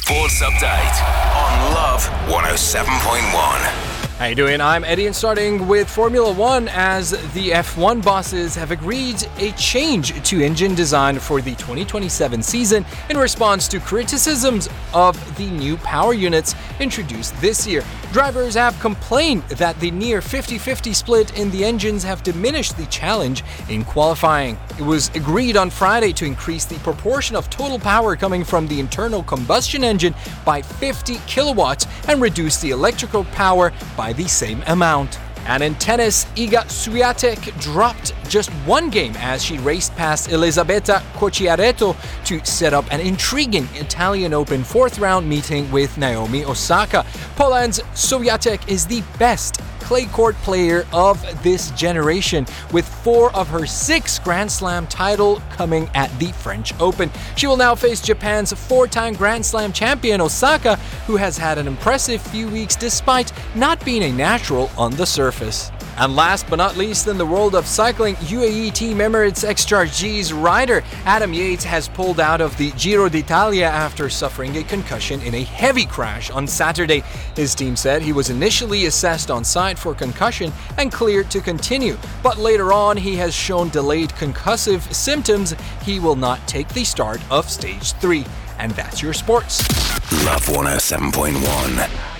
Sports Update on Love 107.1. How you doing? I'm Eddie, and starting with Formula One, as the F1 bosses have agreed a change to engine design for the 2027 season in response to criticisms of the new power units introduced this year. Drivers have complained that the near 50-50 split in the engines have diminished the challenge in qualifying. It was agreed on Friday to increase the proportion of total power coming from the internal combustion engine by 50 kilowatts and reduce the electrical power by the same amount. And in tennis, Iga Swiatek dropped just one game as she raced past Elisabetta Cocciaretto to set up an intriguing Italian Open fourth-round meeting with Naomi Osaka. Poland's Swiatek is the best clay court player of this generation, with 4 of her 6 Grand Slam titles coming at the French Open. She will now face Japan's 4-time Grand Slam champion Osaka, who has had an impressive few weeks despite not being a natural on the surface. And last but not least, in the world of cycling, UAE Team Emirates XCharge-G's rider Adam Yates has pulled out of the Giro d'Italia after suffering a concussion in a heavy crash on Saturday. His team said he was initially assessed on site for concussion and cleared to continue, but later on he has shown delayed concussive symptoms. He will not take the start of Stage 3. And that's your sports. Love 107.1.